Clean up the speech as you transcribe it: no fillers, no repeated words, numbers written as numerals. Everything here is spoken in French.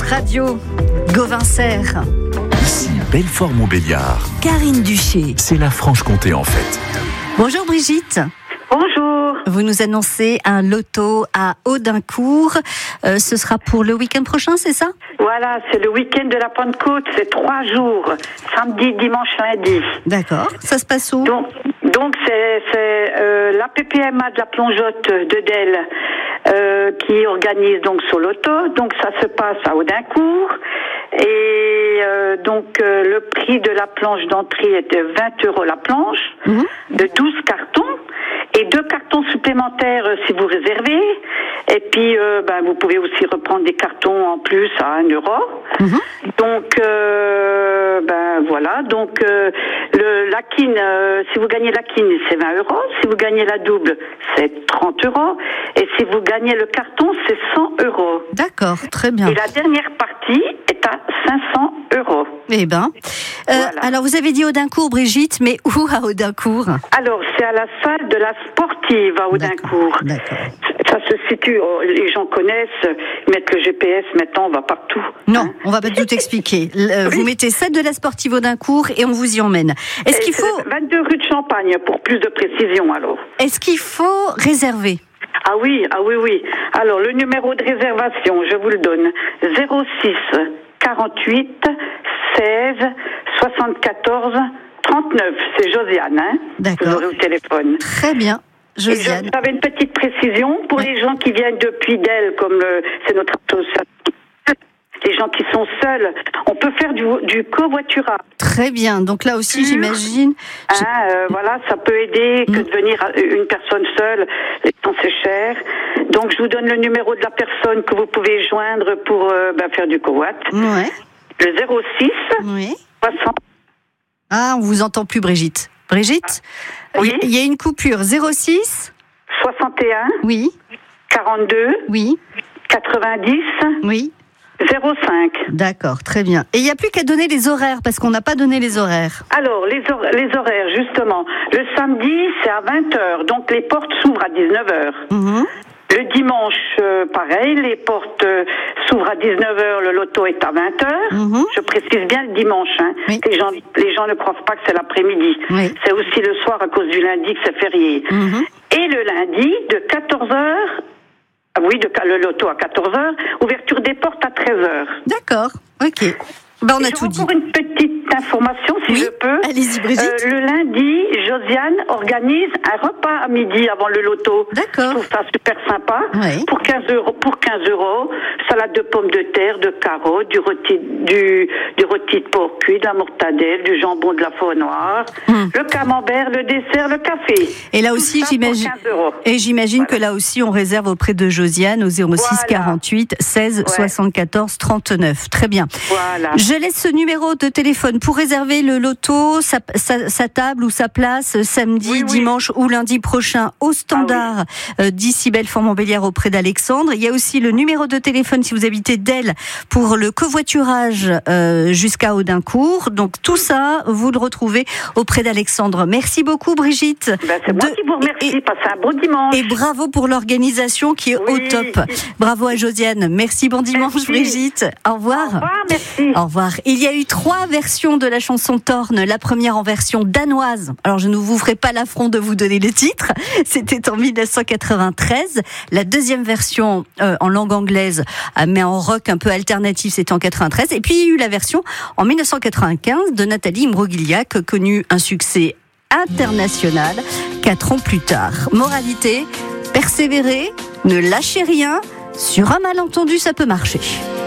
radio. Gauvin Serre. Ici, Belfort-Montbéliard. Karine Duché. C'est la Franche-Comté en fait. Bonjour Brigitte. Bonjour. Vous nous annoncez un loto à Audincourt. Ce sera pour le week-end prochain, c'est ça ? Voilà, c'est le week-end de la Pentecôte, c'est 3 jours, samedi, dimanche, lundi. D'accord. Ça se passe où ? Donc c'est la PPMA de la Plongeotte de Delle qui organise donc ce loto. Donc ça se passe à Audincourt. Et le prix de la planche d'entrée est de 20 € la planche, de 12 cartons. Et 2 cartons supplémentaires si vous réservez. Et puis, vous pouvez aussi reprendre des cartons en plus à 1 €. Donc, voilà. Donc, la quine, si vous gagnez la quine, c'est 20 €. Si vous gagnez la double, c'est 30 €. Et si vous gagnez le carton, c'est 100 €. D'accord, très bien. Et la dernière partie est à 500 €. Eh ben, voilà. Alors vous avez dit Audincourt, Brigitte, mais où à Audincourt ? Alors, c'est à la salle de la Sportive à Audincourt. D'accord. Ça se situe, les gens connaissent, ils mettent le GPS, maintenant on va partout. Non, on va pas tout expliquer. Vous mettez salle de la Sportive Audincourt et on vous y emmène. Est-ce qu'il faut 22 rue de Champagne, pour plus de précision alors. Est-ce qu'il faut réserver ? Ah oui. Alors, le numéro de réservation, je vous le donne. 06 48 16 74 39. C'est Josiane, hein. D'accord. Vous aurez au téléphone. Très bien. Josiane. Et j'avais une petite précision pour les gens qui viennent depuis Delle, comme c'est notre association. Les gens qui sont seuls, on peut faire du covoiturage. Très bien. Donc là aussi, j'imagine. Voilà, ça peut aider que de venir une personne seule. Les temps c'est cher. Donc je vous donne le numéro de la personne que vous pouvez joindre pour faire du covoit. Ouais. Le 06 Oui. 60. Ah, on vous entend plus, Brigitte. Brigitte ? Oui. Il y a une coupure. 06 61. Oui. 42. Oui. 90. Oui. 05. D'accord, très bien. Et il n'y a plus qu'à donner les horaires, parce qu'on n'a pas donné les horaires. Alors, les horaires, justement. Le samedi, c'est à 20h, donc les portes s'ouvrent à 19h. Le dimanche, pareil, les portes s'ouvrent à 19h, le loto est à 20h. Je précise bien le dimanche, hein. Oui. Les gens ne croient pas que c'est l'après-midi. Oui. C'est aussi le soir à cause du lundi que c'est férié. Et le lundi, de 14h... le loto à 14h, ouverture des portes à 13h. D'accord, ok. On a tout dit. Encore une petite information, si je peux. Allez-y, Brigitte. Le lundi, Josiane organise un repas à midi avant le loto. D'accord. Je trouve ça super sympa. Oui. Pour 15 €, salade de pommes de terre, de carottes, du rôti de porc cuit, de la mortadelle, du jambon de la faux noire, le camembert, le dessert, le café. Et là aussi, j'imagine. Et j'imagine que là aussi, on réserve auprès de Josiane au 06 48 16 74 39. Très bien. Voilà. Je laisse ce numéro de téléphone pour réserver le loto, sa table ou sa place samedi, dimanche ou lundi prochain au standard d'ici Belfort-Montbéliard auprès d'Alexandre. Il y a aussi le numéro de téléphone si vous habitez Delle pour le covoiturage jusqu'à Audincourt. Donc tout ça, vous le retrouvez auprès d'Alexandre. Merci beaucoup Brigitte. C'est moi qui vous remercie. Passez un bon dimanche. Et bravo pour l'organisation qui est au top. Bravo à Josiane. Merci, bon dimanche Brigitte. Au revoir. Au revoir, merci. Au revoir. Il y a eu 3 versions de la chanson Torne. La première en version danoise. Alors, je ne vous ferai pas l'affront de vous donner le titre. C'était en 1993. La deuxième version en langue anglaise, mais en rock un peu alternatif, c'était en 93. Et puis, il y a eu la version en 1995 de Nathalie Imbroglia, qui a connu un succès international 4 ans plus tard. Moralité, persévérer, ne lâchez rien. Sur un malentendu, ça peut marcher.